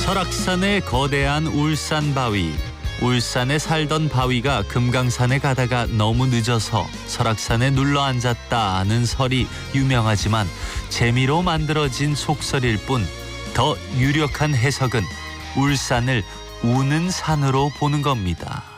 설악산의 거대한 울산바위. 울산에 살던 바위가 금강산에 가다가 너무 늦어서 설악산에 눌러앉았다는 설이 유명하지만 재미로 만들어진 속설일 뿐 더 유력한 해석은 울산을 우는 산으로 보는 겁니다.